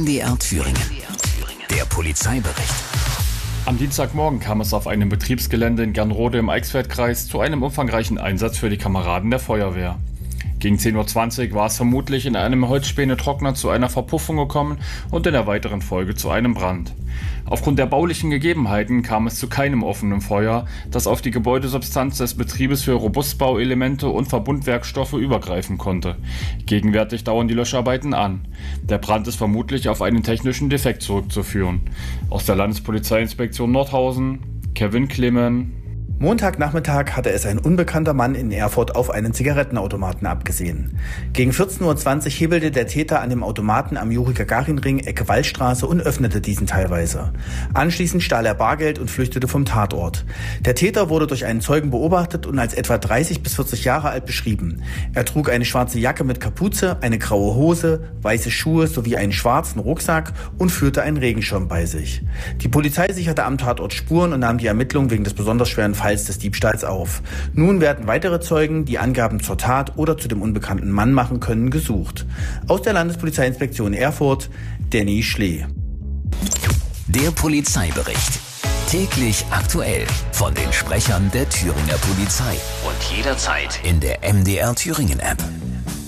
MDR Thüringen. Der Polizeibericht. Am Dienstagmorgen kam es auf einem Betriebsgelände in Gernrode im Eichsfeldkreis zu einem umfangreichen Einsatz für die Kameraden der Feuerwehr. Gegen 10:20 Uhr war es vermutlich in einem Holzspäne-Trockner zu einer Verpuffung gekommen und in der weiteren Folge zu einem Brand. Aufgrund der baulichen Gegebenheiten kam es zu keinem offenen Feuer, das auf die Gebäudesubstanz des Betriebes für Robustbauelemente und Verbundwerkstoffe übergreifen konnte. Gegenwärtig dauern die Löscharbeiten an. Der Brand ist vermutlich auf einen technischen Defekt zurückzuführen. Aus der Landespolizeiinspektion Nordhausen, Kevin Clemen. Montagnachmittag hatte es ein unbekannter Mann in Erfurt auf einen Zigarettenautomaten abgesehen. Gegen 14:20 Uhr hebelte der Täter an dem Automaten am Juri-Gagarin-Ring Ecke Waldstraße und öffnete diesen teilweise. Anschließend stahl er Bargeld und flüchtete vom Tatort. Der Täter wurde durch einen Zeugen beobachtet und als etwa 30 bis 40 Jahre alt beschrieben. Er trug eine schwarze Jacke mit Kapuze, eine graue Hose, weiße Schuhe sowie einen schwarzen Rucksack und führte einen Regenschirm bei sich. Die Polizei sicherte am Tatort Spuren und nahm die Ermittlungen wegen des besonders schweren Falls des Diebstahls auf. Nun werden weitere Zeugen, die Angaben zur Tat oder zu dem unbekannten Mann machen können, gesucht. Aus der Landespolizeiinspektion Erfurt, Danny Schlee. Der Polizeibericht. Täglich aktuell von den Sprechern der Thüringer Polizei. Und jederzeit in der MDR Thüringen App.